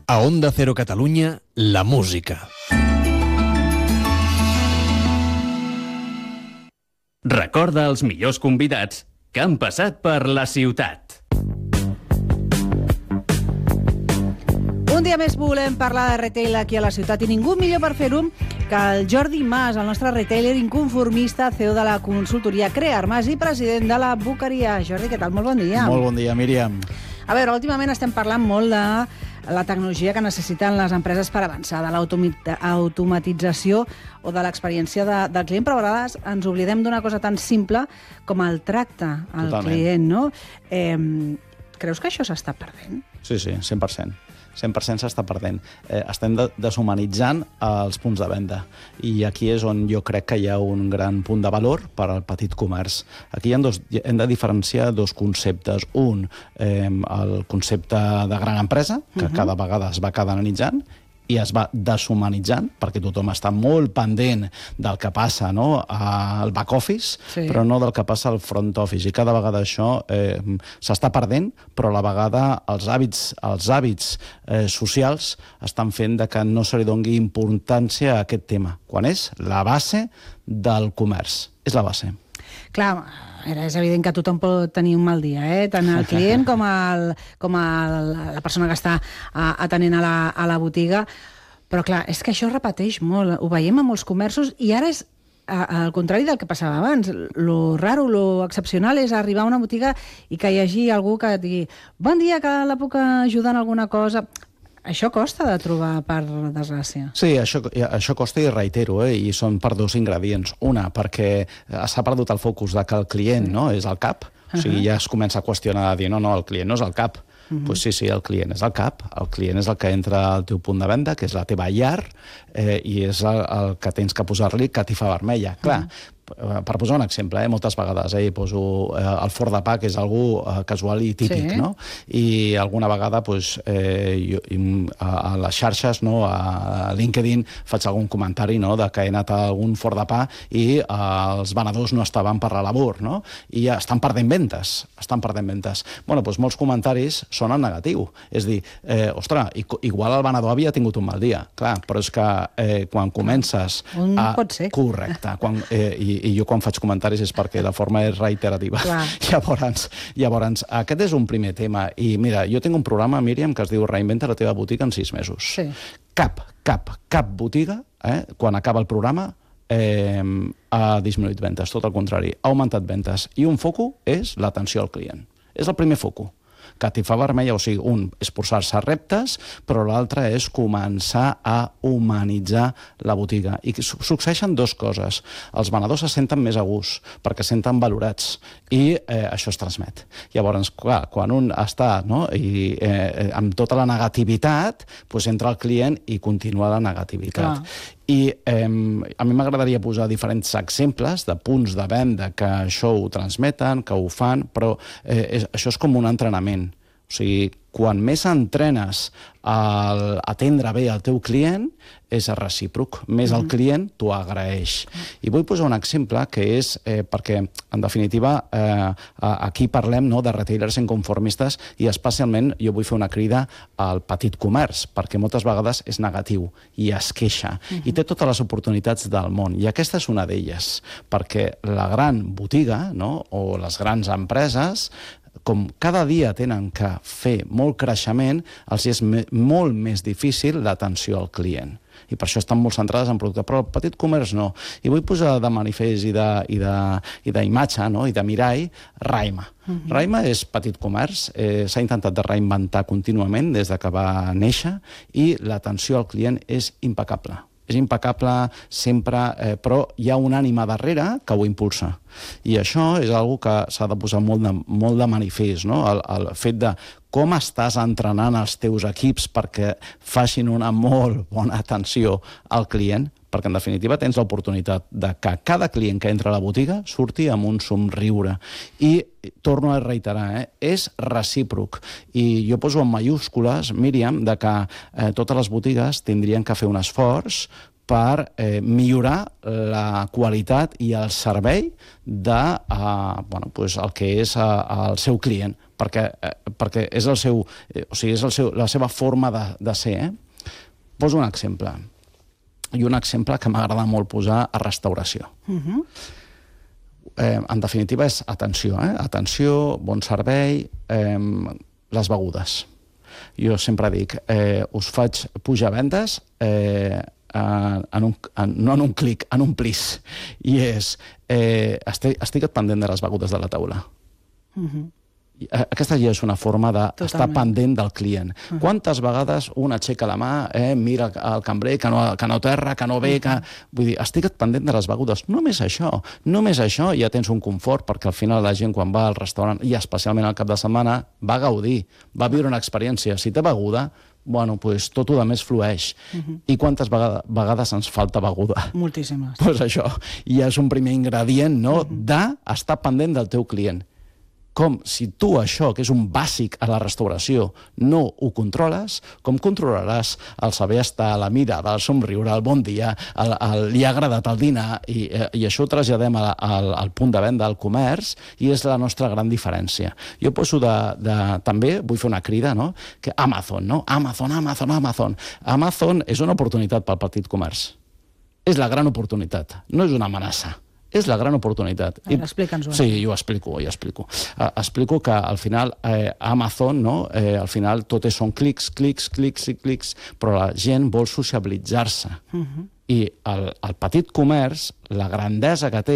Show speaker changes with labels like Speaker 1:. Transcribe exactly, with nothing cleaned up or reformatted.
Speaker 1: A Onda Cero Catalunya, la música.
Speaker 2: Recorda els millors convidats que han passat per la ciutat.
Speaker 3: Un dia més volem parlar de retail aquí a la ciutat i ningú millor per fer-ho que el Jordi Mas, el nostre retailer inconformista, C E O de la consultoria Crear Mas i president de la Boqueria. Jordi, què tal? Molt bon dia.
Speaker 4: Molt bon dia, Míriam.
Speaker 3: A veure, últimament estem parlant molt de la tecnologia que necessiten les empreses per avançar, de l'automatització o de l'experiència de, del client, però a vegades ens oblidem d'una cosa tan simple com el tracte al
Speaker 4: Totalment.
Speaker 3: client, no? Eh, creus que això s'està perdent?
Speaker 4: Sí, sí, cent per cent. cent per cent s'està perdent. Eh, estem de deshumanitzant els punts de venda. I aquí és on jo crec que hi ha un gran punt de valor per al petit comerç. Aquí hi ha dos, hem de diferenciar dos conceptes. Un, eh, el concepte de gran empresa, que uh-huh. cada vegada es va catalanitzant, i es va deshumanitzant, perquè tothom està molt pendent del que passa, no?, al back office, sí. però no del que passa al front office. I cada vegada això eh, s'està perdent, però a la vegada els hàbits, els hàbits eh, socials estan fent de que no se li doni importància a aquest tema, quan és la base del comerç. És la base.
Speaker 3: Clar, és evident que tothom pot tenir un mal dia, eh? Tant el client com, el, com el, la persona que està atenent a la, a la botiga. Però clar, és que això es repeteix molt. Ho veiem a molts comerços i ara és al contrari del que passava abans. Lo raro, lo excepcional és arribar a una botiga i que hi hagi algú que et digui bon dia, que la puc ajudar en alguna cosa. Això costa de trobar, per desgràcia.
Speaker 4: Sí, això, això costa i reitero, eh? I són per dos ingredients. Una, perquè s'ha perdut el focus de que el client, sí. no, és el cap. Uh-huh. O sigui, ja es comença a qüestionar, a dir, no, no, el client no és el cap. Uh-huh. Pues sí, sí, el client és el cap. El client és el que entra al teu punt de venda, que és la teva llar, eh, i és el, el que tens que posar-li catifa vermella. Clar, uh-huh. per posar un exemple, eh, moltes vegades eh, poso eh, el forn de pa, que és algú eh, casual i típic, sí. no? I alguna vegada pues, eh, jo, a, a les xarxes, no, a LinkedIn, faig algun comentari, no, de que he anat a algun forn de pa i eh, els venedors no estaven per la labor, no? I ja estan perdent ventes, estan perdent ventes. Bueno, doncs molts comentaris són en negatiu. És dir, eh, ostres, igual el venedor havia tingut un mal dia, clar, però és que eh, quan comences
Speaker 3: un
Speaker 4: a...
Speaker 3: pot ser.
Speaker 4: Correcte. Quan, eh, i, i jo quan faig comentaris és perquè la forma és reiterativa. Llavors, llavors, aquest és un primer tema. I mira, jo tinc un programa, Míriam, que es diu Reinventa la teva botiga en sis mesos. Sí. Cap, cap, cap botiga, eh, quan acaba el programa, eh, ha disminuït ventes, tot el contrari, ha augmentat ventes. I un foco és l'atenció al client. És el primer foco. Catifa vermella, o sigui, un és posar-se a reptes, però l'altre és començar a humanitzar la botiga. I succeeixen dues coses. Els venedors se senten més a gust, perquè se senten valorats, i eh, això es transmet. Llavors, clar, quan un està, no, i, eh, amb tota la negativitat, doncs entra el client i continua la negativitat. Clar. I eh, a mi m'agradaria posar diferents exemples de punts de venda que això ho transmeten, que ho fan, però eh, és, això és com un entrenament. O sigui, quan més entrenes a atendre bé el teu client, és recíproc. Més el client t'ho agraeix. I vull posar un exemple que és, eh, perquè, en definitiva, eh, aquí parlem, no, de retailers inconformistes i especialment jo vull fer una crida al petit comerç, perquè moltes vegades és negatiu i es queixa. Uh-huh. I té totes les oportunitats del món. I aquesta és una d'elles, perquè la gran botiga, no, o les grans empreses, com cada dia tenen que fer molt creixement, els és me- molt més difícil l'atenció al client. I per això estan molt centrades en producte, però el petit comerç no. I vull posar de manifest i de, i de, i d'imatge, no?, i de mirall, Raima. Uh-huh. Raima és petit comerç, eh, s'ha intentat de reinventar contínuament des de que va néixer i l'atenció al client és impecable. És impecable sempre, eh, però hi ha una ànima darrere que ho impulsa. I això és una cosa que s'ha de posar molt de, molt de manifest, no? El, el fet de com estàs entrenant els teus equips perquè facin una molt bona atenció al client, perquè en definitiva tens l'oportunitat de que cada client que entra a la botiga surti amb un somriure. I torno a reiterar, eh, és recíproc. I jo poso en mayúscules, Míriam, de que eh, totes les botigues tindrien que fer un esforç per eh, millorar la qualitat i el servei de uh, bueno, pues el que és uh, el seu client, perquè, eh, perquè és, el seu, eh, o sigui, és el seu, la seva forma de, de ser. Eh? Poso un exemple, i un exemple que m'agrada molt posar a restauració. Uh-huh. eh, en definitiva és atenció, eh? atenció, bon servei, eh, les begudes. Jo sempre dic, eh, us faig pujar vendes eh, en un, en, no en un clic, en un plis. I és, eh, estic, estic pendent de les begudes de la taula. Uh-huh. Aquesta ja és una forma d'estar pendent del client. Uh-huh. Quantes vegades un aixeca la mà, eh, mira el cambrer que no, que no terra, que no ve, que... Vull dir, estic pendent de les begudes. Només això, només això ja tens un confort, perquè al final la gent quan va al restaurant, i especialment al cap de setmana, va gaudir, va viure una experiència. Si té beguda, bueno, pues tot el més flueix. Uh-huh. I quantes vegades, vegades ens falta beguda?
Speaker 3: Moltíssimes.
Speaker 4: Doncs pues això, ja és un primer ingredient, no?, uh-huh. d'estar pendent del teu client. Com si tu això, que és un bàsic a la restauració, no ho controles, com controlaràs el saber estar, la mirada, el somriure, el bon dia, el, el, li ha agradat el dinar, i, i això ho traslladem al, al, al punt de venda, al comerç, i és la nostra gran diferència. Jo poso de, de, també, vull fer una crida, no?, que Amazon, no? Amazon, Amazon, Amazon. Amazon és una oportunitat pel petit comerç. És la gran oportunitat, no és una amenaça. És la gran oportunitat.
Speaker 3: Explica'ns-ho.
Speaker 4: Sí, jo ho explico, jo explico. Uh, explico que al final eh, Amazon, no? eh, al final tot són clics, clics, clics i clics, però la gent vol sociabilitzar-se. Uh-huh. I el, el petit comerç, la grandesa que té